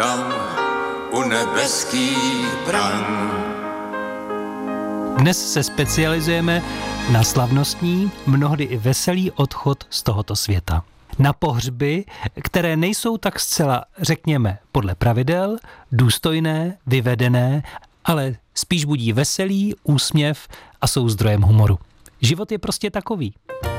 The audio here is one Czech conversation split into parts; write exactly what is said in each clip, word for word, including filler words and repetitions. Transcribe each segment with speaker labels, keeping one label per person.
Speaker 1: tam u nebeský bran.
Speaker 2: Dnes se specializujeme na slavnostní, mnohdy i veselý odchod z tohoto světa. Na pohřby, které nejsou tak zcela, řekněme, podle pravidel, důstojné, vyvedené, ale spíš budí veselý, úsměv a jsou zdrojem humoru. Život je prostě takový.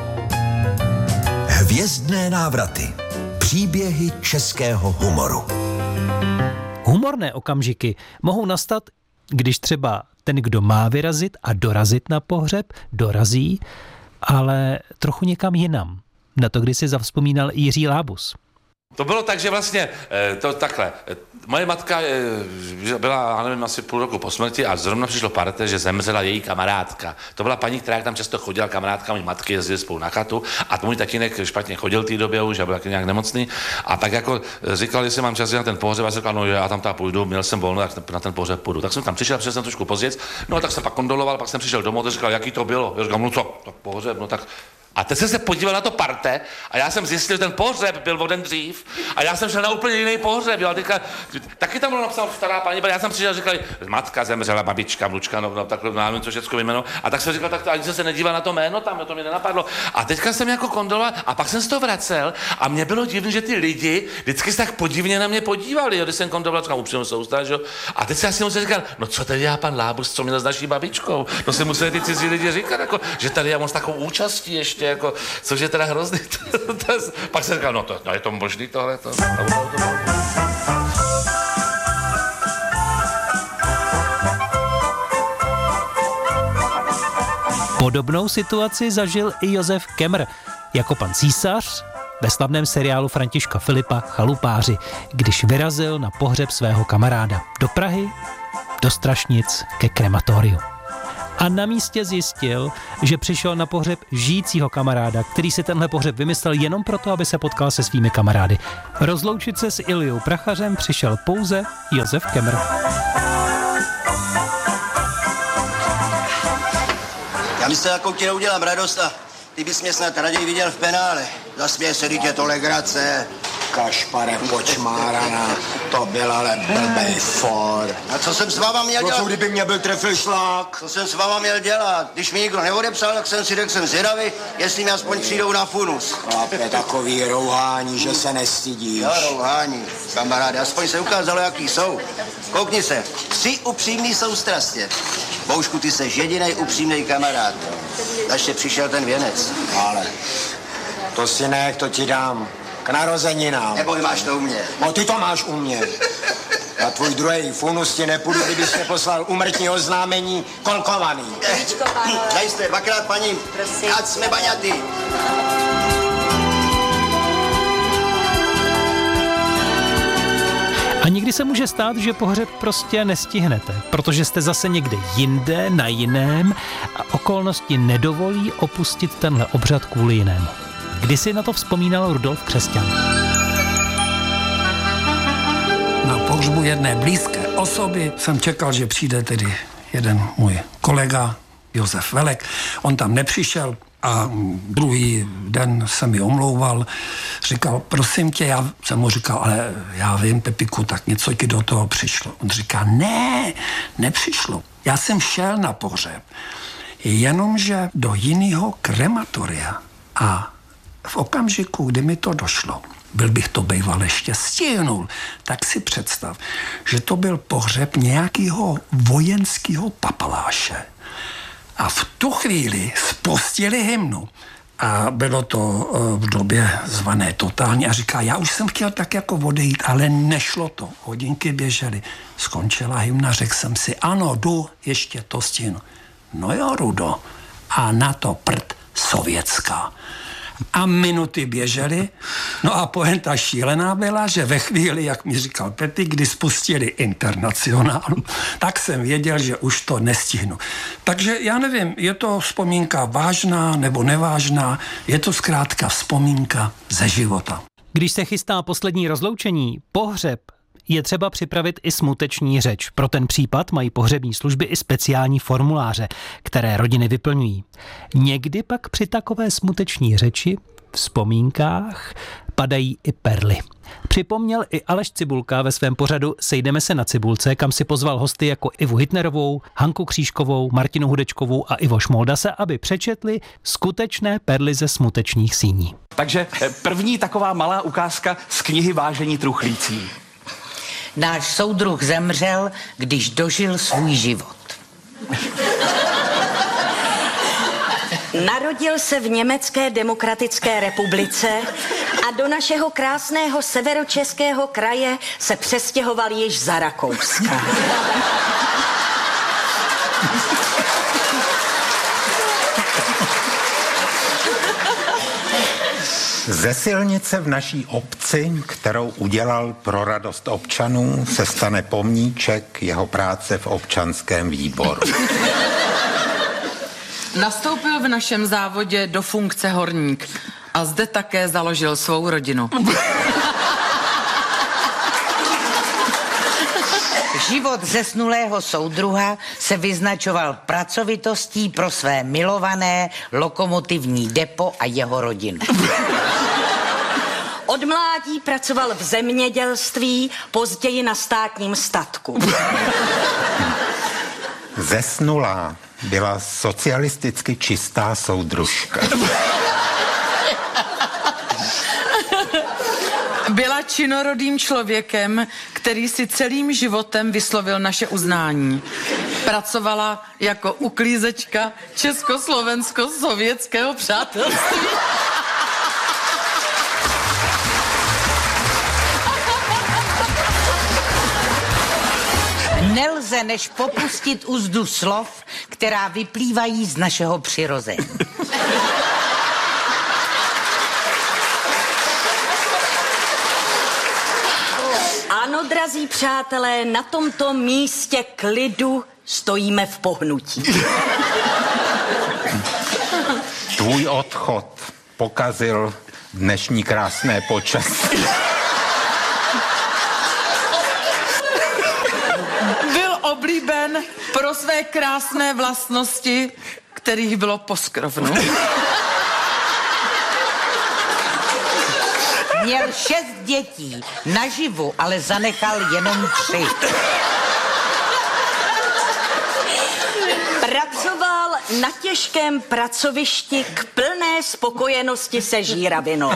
Speaker 3: Hvězdné návraty. Příběhy českého humoru.
Speaker 2: Humorné okamžiky mohou nastat, když třeba ten, kdo má vyrazit a dorazit na pohřeb, dorazí, ale trochu někam jinam. Na to kdysi zavzpomínal Jiří Lábus.
Speaker 4: To bylo tak, že vlastně to takhle. Moje matka byla, já nevím, asi půl roku po smrti a zrovna přišlo parte, že zemřela její kamarádka. To byla paní, která tam často chodila, kamarádka mojí matky, jezdili spolu na chatu a můj tatínek špatně chodil v té době už a byl taky nějak nemocný. A tak jako říkal, jestli mám čas na ten pohřeb, a říkal, no já tam tam půjdu, měl jsem volno, tak na ten pohřeb půjdu. Tak jsem tam přišel, přišel jsem trošku později, no a tak jsem pak kondoloval, pak jsem přišel domů a říkal, jaký to bylo. Já říkal, no co, tak pohřeb, no tak. A teď jsem se podíval na to parte a já jsem zjistil, že ten pohřeb byl o den dřív a já jsem šel na úplně jiný pohřeb, jo, a teďka, taky tam bylo napsáno stará paní, já jsem přišel a říkal, matka zemřela, babička, vnučka, no, no takhle, nevím, co všechno jméno, a tak jsem říkal, tak to, ani jsem se nedíval na to jméno tam, jo, to mě nenapadlo. A teďka jsem jako kondoloval a pak jsem se to vracel a mě bylo divné, že ty lidi vždycky se tak podivně na mě podívali, jo, když jsem kondoloval, říkal, upřímnou soustať, jo, a teď jsem si říkal, no co tady já pan Lábus, co měl s naší babičkou, no se museli ty cizí lidi říkat, jako, že tady já mám s takovou účastí ještě, jako, což je teda hrozný. Pak jsem říkal, no, to, no je to možný tohle? To, to, to, to.
Speaker 2: Podobnou situaci zažil i Josef Kemr jako pan císař ve slavném seriálu Františka Filipa Chalupáři, když vyrazil na pohřeb svého kamaráda do Prahy, do Strašnic ke krematoriu. A na místě zjistil, že přišel na pohřeb žijícího kamaráda, který si tenhle pohřeb vymyslel jenom proto, aby se potkal se svými kamarády. Rozloučit se s Iljou Prachařem přišel pouze Josef Kemr.
Speaker 5: Já myslím, jakou ti neudělám radost a ty bys mě snad raději viděl v penále. Zasměj se, dítě, to legrace.
Speaker 6: Kašpare počmárana, to byl ale blbej for.
Speaker 5: A co jsem s váma měl dělat?
Speaker 6: No co kdyby mě byl trefil šlák?
Speaker 5: Co jsem s váma měl dělat? Když mi nikdo neodepsal, tak jsem si řekl, jsem zvědavý, jestli mi aspoň přijdou na funus.
Speaker 6: Chlape, takový rouhání, že se nestydíš.
Speaker 5: Jo, rouhání, kamaráde, aspoň se ukázalo, jaký jsou. Koukni se, tři upřímný soustrastě. Boušku, ty seš jedinej upřímnej kamarád. Ještě přišel ten věnec.
Speaker 6: Ale to si nech, to ti dám. K narozeninám.
Speaker 5: Neboj, máš to u mě.
Speaker 6: No ty to máš u mě. Na tvůj druhý funus ti nepůjdu, kdybys mě poslal úmrtní oznámení kolkovaný.
Speaker 5: Víčko, pánové. Zajisté, dvakrát paní.
Speaker 7: Prosím.
Speaker 5: Ať jsme baňatý.
Speaker 2: A někdy se může stát, že pohřeb prostě nestihnete, protože jste zase někde jinde, na jiném a okolnosti nedovolí opustit tenhle obřad kvůli jinému. Kdy si na to vzpomínal Rudolf Křesťan?
Speaker 8: Na pohřbu jedné blízké osoby jsem čekal, že přijde tedy jeden můj kolega Josef Velek. On tam nepřišel a druhý den se mi omlouval. Říkal, prosím tě, já jsem mu říkal, ale já vím, Pepiku, tak něco ti do toho přišlo. On říká, ne, nepřišlo. Já jsem šel na pohřeb, jenomže do jiného krematoria a v okamžiku, kdy mi to došlo, byl bych to býval ještě stihnul, tak si představ, že to byl pohřeb nějakého vojenského papaláše. A v tu chvíli spustili hymnu. A bylo to v době zvané totální. A říká, já už jsem chtěl tak jako odejít, ale nešlo to. Hodinky běžely. Skončila hymna, řekl jsem si, ano, jdu, ještě to stihnu. No jo, Rudo. A na to prd sovětská. A minuty běžely. No a pointa šílená byla, že ve chvíli, jak mi říkal Peti, kdy spustili Internacionálu, tak jsem věděl, že už to nestihnu. Takže já nevím, je to vzpomínka vážná nebo nevážná, je to zkrátka vzpomínka ze života.
Speaker 2: Když se chystá poslední rozloučení, pohřeb, je třeba připravit i smuteční řeč. Pro ten případ mají pohřební služby i speciální formuláře, které rodiny vyplňují. Někdy pak při takové smuteční řeči vzpomínkách padají i perly. Připomněl i Aleš Cibulka ve svém pořadu Sejdeme se na Cibulce, kam si pozval hosty jako Ivu Hitnerovou, Hanku Křížkovou, Martinu Hudečkovou a Ivo Šmoldase, aby přečetli skutečné perly ze smutečních síní.
Speaker 7: Takže první taková malá ukázka z knihy Vážení truchlící.
Speaker 9: Náš soudruh zemřel, když dožil svůj život.
Speaker 10: Narodil se v Německé demokratické republice a do našeho krásného severočeského kraje se přestěhoval již za Rakouska.
Speaker 11: Ze silnice v naší obci, kterou udělal pro radost občanů, se stane pomníček jeho práce v občanském výboru.
Speaker 12: Nastoupil v našem závodě do funkce horník a zde také založil svou rodinu.
Speaker 9: Život zesnulého soudruha se vyznačoval pracovitostí pro své milované lokomotivní depo a jeho rodinu.
Speaker 10: Od mládí pracoval v zemědělství, později na státním statku.
Speaker 11: Zesnulá byla socialisticky čistá soudružka.
Speaker 12: Byla činorodým člověkem, který si celým životem vyslovil naše uznání. Pracovala jako uklízečka československo-sovětského přátelství.
Speaker 9: Nelze než popustit úzdu slov, která vyplývají z našeho přirození.
Speaker 10: Ano, drazí přátelé, na tomto místě klidu stojíme v pohnutí.
Speaker 11: Tvůj odchod pokazil dnešní krásné počasí.
Speaker 12: Byl oblíben pro své krásné vlastnosti, kterých bylo poskrovnu.
Speaker 9: Měl šest dětí, naživu ale zanechal jenom tři.
Speaker 10: Pracoval na těžkém pracovišti k plné spokojenosti se žíravinou.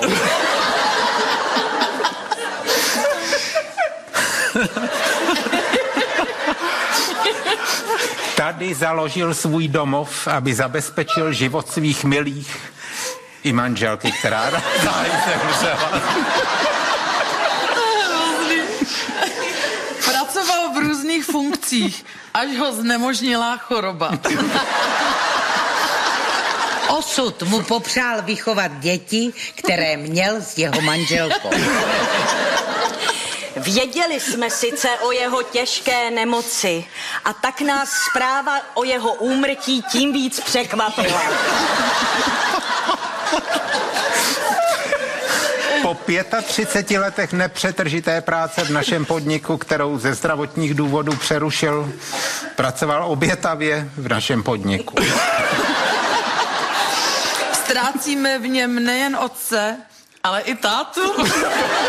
Speaker 11: Tady založil svůj domov, aby zabezpečil život svých milých i manželky, která záhy zemřela.
Speaker 12: Pracoval v různých funkcích, až ho znemožnila choroba.
Speaker 9: Osud mu popřál vychovat děti, které měl s jeho manželkou.
Speaker 10: Věděli jsme sice o jeho těžké nemoci a tak nás zpráva o jeho úmrtí tím víc překvapila.
Speaker 11: Po třiceti pěti letech nepřetržité práce v našem podniku, kterou ze zdravotních důvodů přerušil, pracoval obětavě v našem podniku.
Speaker 12: Ztrácíme v něm nejen otce, ale i tátu.